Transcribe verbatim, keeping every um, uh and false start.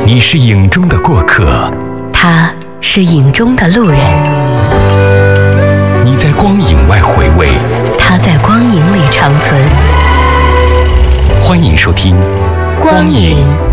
你是影中的过客， 他是影中的路人。 你在光影外回味， 他在光影里长存。 欢迎收听光影